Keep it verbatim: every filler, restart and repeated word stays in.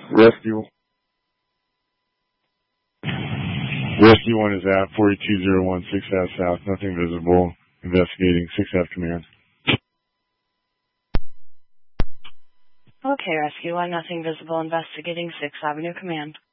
Rescue. Rescue one is at forty-two zero one six F South. Nothing visible. Investigating six F command. Okay, Rescue one, nothing visible. Investigating sixth Avenue command.